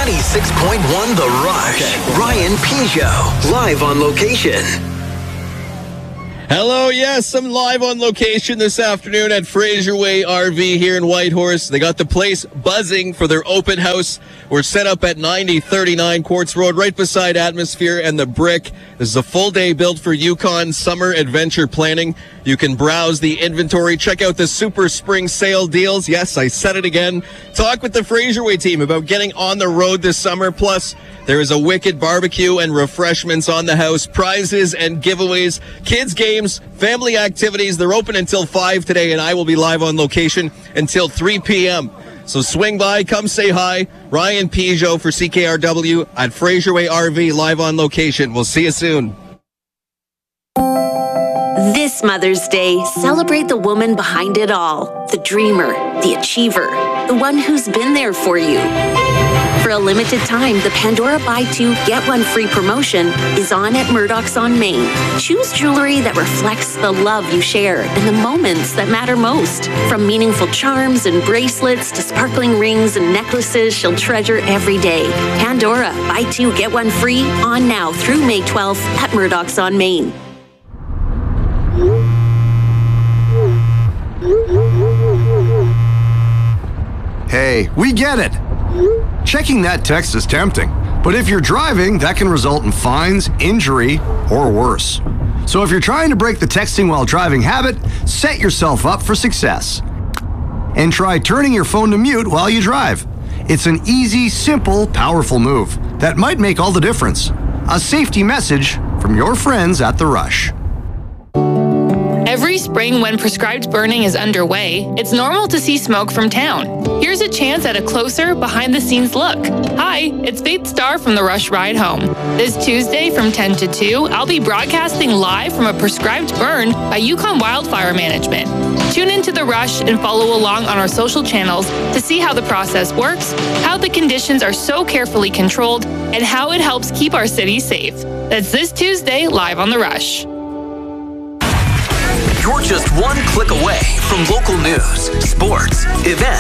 96.1 The Rush. Ryan Peugeot, live on location. Hello, yes, I'm live on location this afternoon at Fraser Way RV here in Whitehorse. They got the place buzzing for their open house. We're set up at 9039 Quartz Road, right beside Atmosphere and the Brick. This is a full day built for Yukon summer adventure planning. You can browse the inventory, check out the Super Spring Sale deals. Yes, I said it again. Talk with the Fraser Way team about getting on the road this summer. Plus, there is a wicked barbecue and refreshments on the house, prizes and giveaways, kids games, family activities. They're open until 5 today, and I will be live on location until 3 p.m. So swing by, come say hi. Ryan Peugeot for CKRW at Fraser Way RV, live on location. We'll see you soon. This Mother's Day, celebrate the woman behind it all. The dreamer, the achiever, the one who's been there for you. For a limited time, the Pandora Buy Two, Get One Free promotion is on at Murdoch's on Main. Choose jewelry that reflects the love you share and the moments that matter most. From meaningful charms and bracelets to sparkling rings and necklaces she'll treasure every day. Pandora Buy Two, Get One Free on now through May 12th at Murdoch's on Main. Hey, we get it. Checking that text is tempting, but if you're driving, that can result in fines, injury, or worse. So if you're trying to break the texting while driving habit, set yourself up for success. And try turning your phone to mute while you drive. It's an easy, simple, powerful move that might make all the difference. A safety message from your friends at The Rush. Every spring when prescribed burning is underway, it's normal to see smoke from town. Here's a chance at a closer, behind-the-scenes look. Hi, it's Faith Starr from The Rush Ride Home. This Tuesday from 10 to 2, I'll be broadcasting live from a prescribed burn by Yukon Wildfire Management. Tune into The Rush and follow along on our social channels to see how the process works, how the conditions are so carefully controlled, and how it helps keep our city safe. That's this Tuesday, live on The Rush. You're just one click away from local news, sports, events,